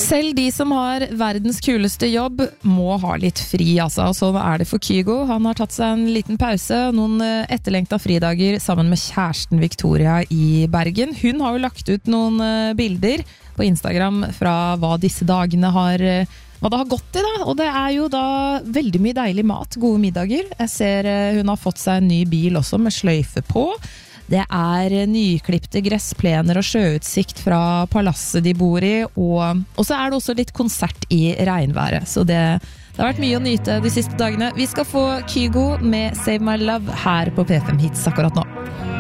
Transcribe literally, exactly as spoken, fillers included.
Selv de som har verdens kuleste jobb må ha litt fri, altså. Og sånn er det for Kygo. Han har tatt seg en liten pause, noen etterlengta fridager sammen med kjæresten Victoria i Bergen. Hun har jo lagt ut noen bilder på Instagram fra hva disse dagene har, hva det har gått i da. Og det er jo da veldig mye deilig mat, gode middager. Jeg ser hun har fått seg en ny bil også med sløyfe på. Det er nyklipte gressplener og sjøutsikt fra palasset de bor i, og, og så er det også litt konsert i regnværet, så det, det har vært mye å nyte de siste dagene. Vi skal få Kygo med Save My Love her på P fem Hits akkurat nå.